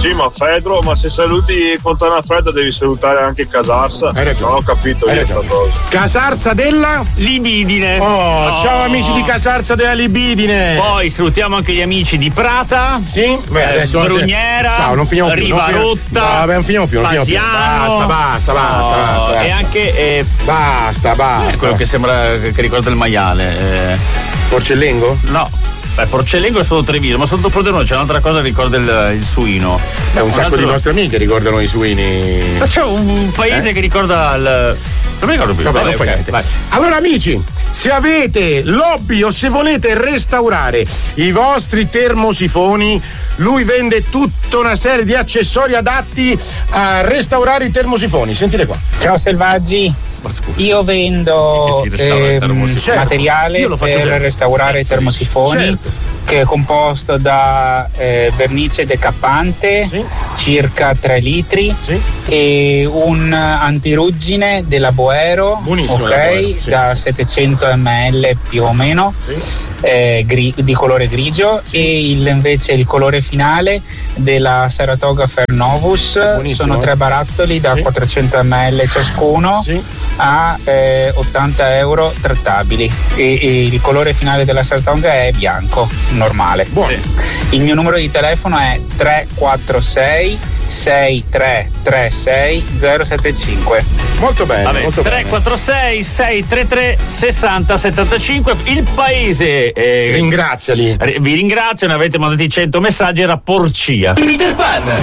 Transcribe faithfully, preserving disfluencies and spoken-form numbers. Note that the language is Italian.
così, ma Fedro, ma se saluti Fontana Fredda devi salutare anche Casarsa. Hai ragione. Non ho capito Hai io ragione. questa cosa. Casarsa della Libidine. Oh, Oh. ciao amici di Casarsa della Libidine. Poi salutiamo anche gli amici di Prata. Sì, beh, eh, adesso Bruniera, ciao, non finiamo più, non finiamo- Rivarotta, no, vabbè, non finiamo più, non finiamo più. Pasiano. Basta, basta, basta, No, basta, basta. E anche eh, Basta, basta. è quello che sembra che ricorda il maiale. Eh. Porcellengo? No. Beh, Porcellengo è solo Treviso, ma sotto Frosinone c'è un'altra cosa che ricorda il, il suino. Beh, un sacco altro... di nostre amiche ricordano i suini. Ma c'è un paese Eh? che ricorda il. Non mi ricordo più. Vabbè, Vabbè, non fa ok, niente. vai. Allora amici, se avete l'hobby o se volete restaurare i vostri termosifoni, lui vende tutta una serie di accessori adatti a restaurare i termosifoni. Sentite qua. Ciao selvaggi, io vendo Che si restaura il ehm, termosifone. Certo, materiale io lo faccio per sempre. restaurare i Cazzo termosifoni, certo. che è composto da eh, vernice decappante, Sì. circa tre litri, Sì. e un antiruggine della Boero, Buonissimo, ok, la Boero, sì, da sì. settecento millilitri più o meno, Sì. eh, gri- di colore grigio, e il, invece il colore finale della Saratoga Fernovus. Buonissimo. Sono tre barattoli da Sì. quattrocento millilitri ciascuno, Sì. a eh, ottanta euro trattabili, e, e il colore finale della Saratoga è bianco normale. Buono. Il mio numero di telefono è tre quattro sei sei tre tre sei zero sette cinque. Molto bene, Vabbè, molto tre bene. quattro sei sei tre tre sei zero sette cinque. Il paese eh, Ringraziali. vi ringrazio, ne avete mandati cento messaggi, era Porcia.